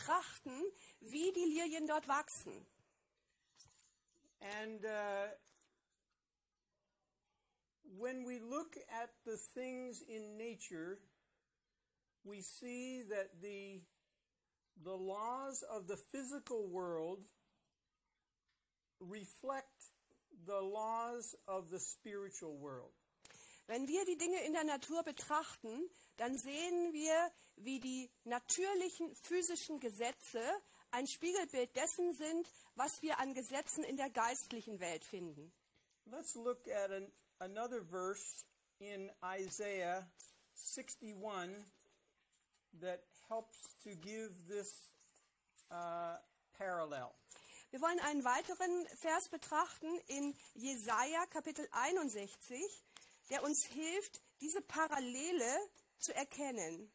betrachten, wie die Lilien dort wachsen. And when we look at the things in nature, we see that the laws of the physical world reflect the laws of the spiritual world. Wenn wir die Dinge in der Natur betrachten, dann sehen wir, wie die natürlichen physischen Gesetze ein Spiegelbild dessen sind, was wir an Gesetzen in der geistlichen Welt finden. Let's look at another verse in Isaiah 61 that helps to give this parallel. Wir wollen einen weiteren Vers betrachten in Jesaja Kapitel 61, der uns hilft, diese Parallele zu erkennen.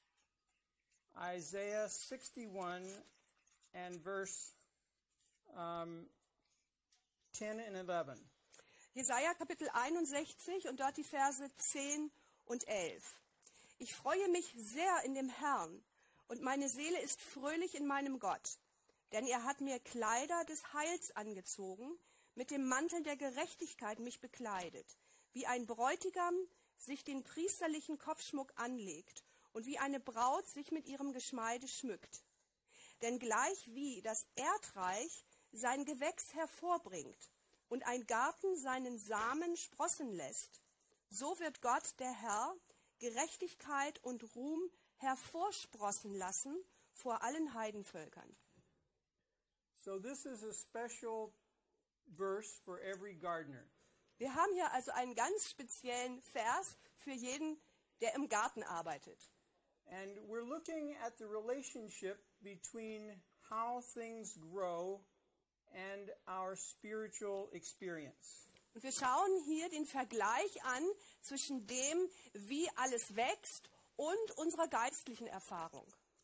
Isaiah 61 and verse 10 and 11. Jesaja Kapitel 61 und dort die Verse 10 und 11. Ich freue mich sehr in dem Herrn und meine Seele ist fröhlich in meinem Gott, denn er hat mir Kleider des Heils angezogen, mit dem Mantel der Gerechtigkeit mich bekleidet, wie ein Bräutigam sich den priesterlichen Kopfschmuck anlegt und wie eine Braut sich mit ihrem Geschmeide schmückt. Denn gleich wie das Erdreich sein Gewächs hervorbringt und ein Garten seinen Samen sprossen lässt, so wird Gott, der Herr, Gerechtigkeit und Ruhm hervorsprossen lassen vor allen Heidenvölkern. So this is a special verse for every gardener. Wir haben hier also einen ganz speziellen Vers für jeden, der im Garten arbeitet. And we're looking at the relationship between how things grow and our spiritual experience. Und wir schauen hier den Vergleich an zwischen dem, wie alles wächst und unserer geistlichen Erfahrung.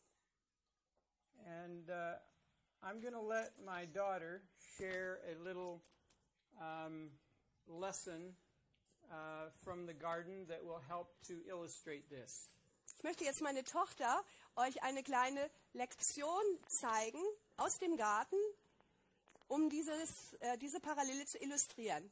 And I'm going to let my daughter share a little lesson from the garden that will help to illustrate this. Ich möchte jetzt meine Tochter euch eine kleine Lektion zeigen aus dem Garten, um diese Parallele zu illustrieren.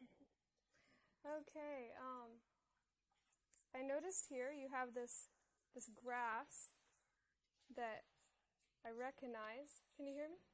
Okay, I noticed here you have this grass that I recognize. Can you hear me?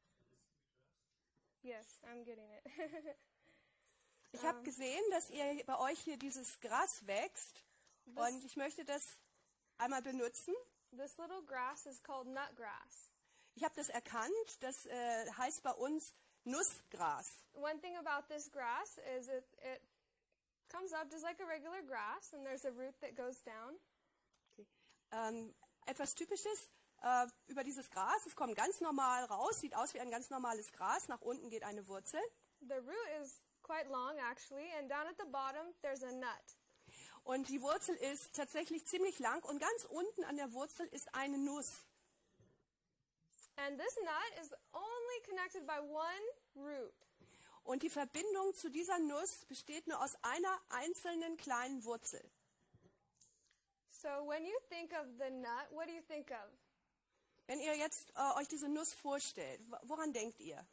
Yes, I'm getting it. Ich habe gesehen, dass ihr bei euch hier dieses Gras wächst und ich möchte das einmal benutzen. This little grass is called nutgrass. Ich habe das erkannt, das heißt bei uns Nussgras. One thing about this grass is it comes up just like a regular grass and there's a root that goes down. Okay. Etwas Typisches über dieses Gras, es kommt ganz normal raus, sieht aus wie ein ganz normales Gras, nach unten geht eine Wurzel. The root is quite long actually and down at the bottom there's a nut. Und die Wurzel ist tatsächlich ziemlich lang und ganz unten an der Wurzel ist eine Nuss. And this nut is only connected by one root. Und die Verbindung zu dieser Nuss besteht nur aus einer einzelnen kleinen Wurzel. So when you think of the nut, what do you think of? Wenn ihr jetzt euch diese Nuss vorstellt, woran denkt ihr?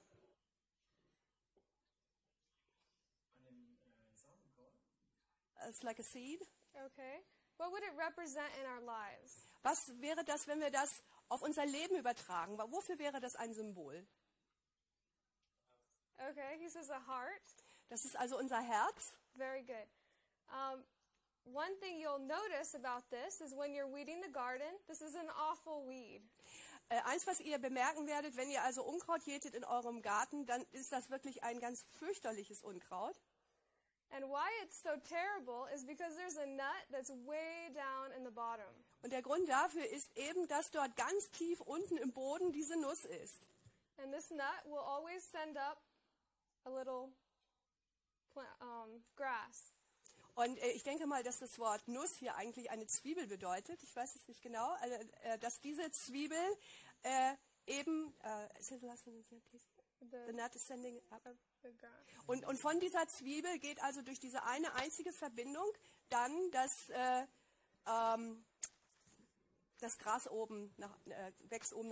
It's like a seed. Okay. What would it represent in our lives? Was wäre das, wenn wir das auf unser Leben übertragen? Wofür wäre das ein Symbol? Okay, he says a heart. Das ist also unser Herz. Very good. One thing you'll notice about this is when you're weeding the garden, this is an awful weed. Eins, was ihr bemerken werdet, wenn ihr also Unkraut jätet in eurem Garten, dann ist das wirklich ein ganz fürchterliches Unkraut. And why it's so terrible is because there's a nut that's way down in the bottom. Und der Grund dafür ist eben, dass dort ganz tief unten im Boden diese Nuss ist. And this nut will always send up a little grass. Und ich denke mal, dass das Wort Nuss hier eigentlich eine Zwiebel bedeutet. Ich weiß es nicht genau. Dass diese Zwiebel eben... The nut is sending up. Und von dieser Zwiebel geht also durch diese eine einzige Verbindung dann das Gras oben wächst oben